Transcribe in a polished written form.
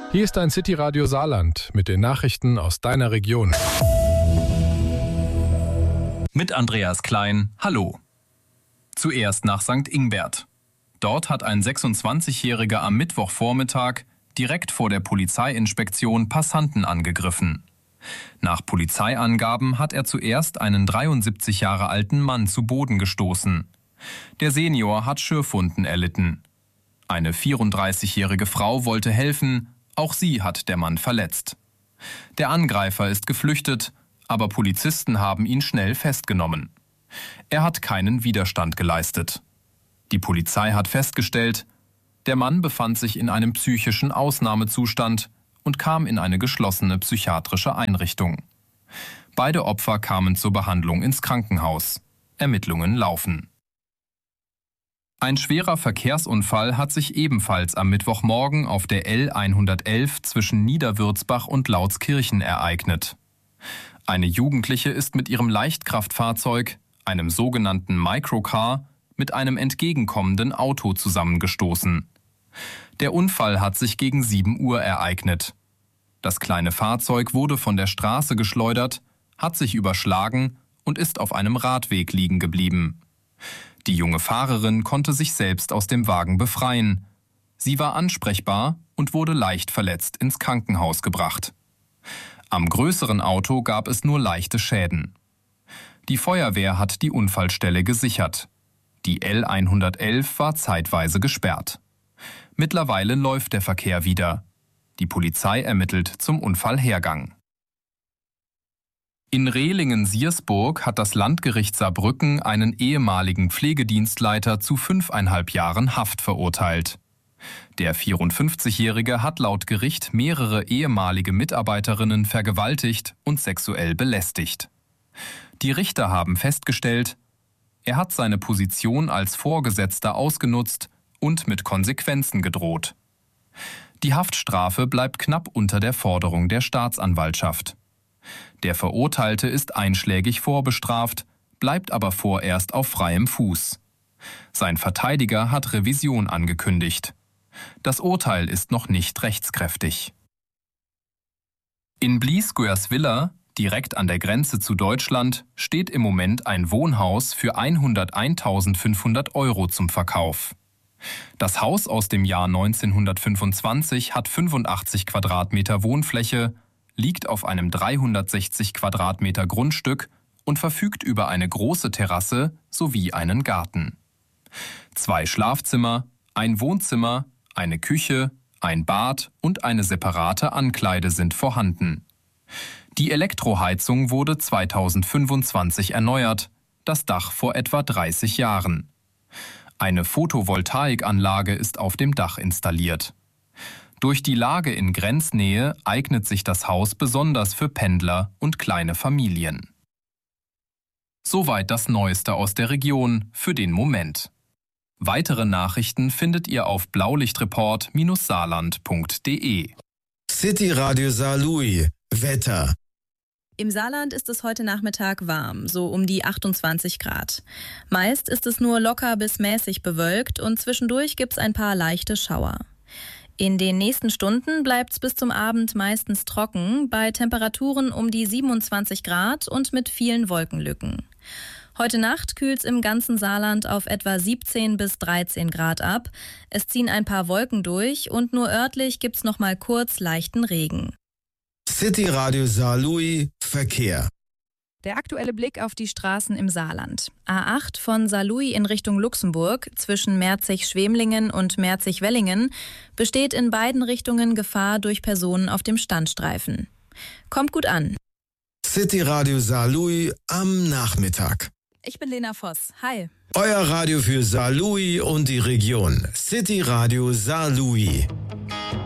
Hier ist ein City-Radio Saarland mit den Nachrichten aus deiner Region. Mit Andreas Klein, hallo. Zuerst nach St. Ingbert. Dort hat ein 26-Jähriger am Mittwochvormittag direkt vor der Polizeiinspektion Passanten angegriffen. Nach Polizeiangaben hat er zuerst einen 73 Jahre alten Mann zu Boden gestoßen. Der Senior hat Schürfwunden erlitten. Eine 34-jährige Frau wollte helfen, auch sie hat der Mann verletzt. Der Angreifer ist geflüchtet, aber Polizisten haben ihn schnell festgenommen. Er hat keinen Widerstand geleistet. Die Polizei hat festgestellt, der Mann befand sich in einem psychischen Ausnahmezustand und kam in eine geschlossene psychiatrische Einrichtung. Beide Opfer kamen zur Behandlung ins Krankenhaus. Ermittlungen laufen. Ein schwerer Verkehrsunfall hat sich ebenfalls am Mittwochmorgen auf der L111 zwischen Niederwürzbach und Lautskirchen ereignet. Eine Jugendliche ist mit ihrem Leichtkraftfahrzeug, einem sogenannten Microcar, mit einem entgegenkommenden Auto zusammengestoßen. Der Unfall hat sich gegen 7 Uhr ereignet. Das kleine Fahrzeug wurde von der Straße geschleudert, hat sich überschlagen und ist auf einem Radweg liegen geblieben. Die junge Fahrerin konnte sich selbst aus dem Wagen befreien. Sie war ansprechbar und wurde leicht verletzt ins Krankenhaus gebracht. Am größeren Auto gab es nur leichte Schäden. Die Feuerwehr hat die Unfallstelle gesichert. Die L111 war zeitweise gesperrt. Mittlerweile läuft der Verkehr wieder. Die Polizei ermittelt zum Unfallhergang. In Rehlingen-Siersburg hat das Landgericht Saarbrücken einen ehemaligen Pflegedienstleiter zu 5,5 Jahren Haft verurteilt. Der 54-Jährige hat laut Gericht mehrere ehemalige Mitarbeiterinnen vergewaltigt und sexuell belästigt. Die Richter haben festgestellt, er hat seine Position als Vorgesetzter ausgenutzt und mit Konsequenzen gedroht. Die Haftstrafe bleibt knapp unter der Forderung der Staatsanwaltschaft. Der Verurteilte ist einschlägig vorbestraft, bleibt aber vorerst auf freiem Fuß. Sein Verteidiger hat Revision angekündigt. Das Urteil ist noch nicht rechtskräftig. In Bliesgoerswiller, direkt an der Grenze zu Deutschland, steht im Moment ein Wohnhaus für 101.500 € zum Verkauf. Das Haus aus dem Jahr 1925 hat 85 Quadratmeter Wohnfläche, liegt auf einem 360 Quadratmeter Grundstück und verfügt über eine große Terrasse sowie einen Garten. 2 Schlafzimmer, ein Wohnzimmer, eine Küche, ein Bad und eine separate Ankleide sind vorhanden. Die Elektroheizung wurde 2025 erneuert, das Dach vor etwa 30 Jahren. Eine Photovoltaikanlage ist auf dem Dach installiert. Durch die Lage in Grenznähe eignet sich das Haus besonders für Pendler und kleine Familien. Soweit das Neueste aus der Region für den Moment. Weitere Nachrichten findet ihr auf blaulichtreport-saarland.de. City Radio Saarlouis. Wetter. Im Saarland ist es heute Nachmittag warm, so um die 28 Grad. Meist ist es nur locker bis mäßig bewölkt und zwischendurch gibt's ein paar leichte Schauer. In den nächsten Stunden bleibt's bis zum Abend meistens trocken, bei Temperaturen um die 27 Grad und mit vielen Wolkenlücken. Heute Nacht kühlt's im ganzen Saarland auf etwa 17 bis 13 Grad ab. Es ziehen ein paar Wolken durch und nur örtlich gibt's noch mal kurz leichten Regen. City Radio Saarlouis Verkehr. Der aktuelle Blick auf die Straßen im Saarland. A8 von Saarlouis in Richtung Luxemburg zwischen Merzig-Schwemlingen und Merzig-Wellingen besteht in beiden Richtungen Gefahr durch Personen auf dem Standstreifen. Kommt gut an. City Radio Saarlouis am Nachmittag. Ich bin Lena Voss. Hi. Euer Radio für Saarlouis und die Region. City Radio Saarlouis.